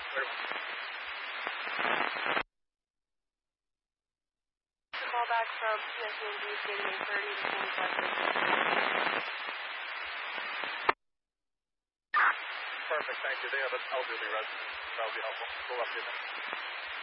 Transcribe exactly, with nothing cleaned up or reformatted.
Very well. Call back from P S A N D stating eight thirty to forty-five minutes. Perfect, thank you. They have an elderly resident. That would be helpful. We'll update them.